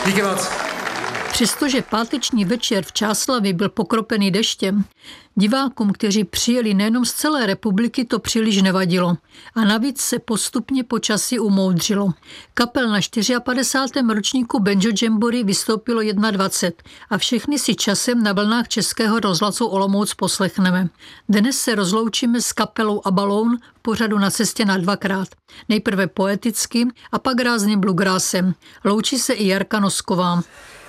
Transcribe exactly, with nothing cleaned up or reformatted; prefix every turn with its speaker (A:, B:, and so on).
A: Díky moc.
B: Přestože páteční večer v Čáslavi byl pokropený deštěm, divákům, kteří přijeli nejenom z celé republiky, to příliš nevadilo. A navíc se postupně počasí umoudřilo. Kapel na padesátém čtvrtém ročníku Banjo Jamboree vystoupilo dvacet jedna a všechny si časem na vlnách Českého rozhlasu Olomouc poslechneme. Dnes se rozloučíme s kapelou Abaloun v pořadu Na cestě na dvakrát. Nejprve poeticky a pak rázným bluegrassem. Loučí se i Jarka Nosková.